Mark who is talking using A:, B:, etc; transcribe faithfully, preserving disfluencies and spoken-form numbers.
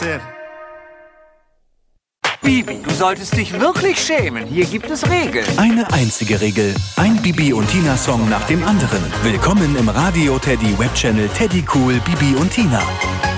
A: sehr.
B: Bibi, du solltest dich wirklich schämen. Hier gibt es Regeln.
C: Eine einzige Regel. Ein Bibi und Tina Song nach dem anderen. Willkommen im Radio Teddy Webchannel Teddy Cool Bibi und Tina.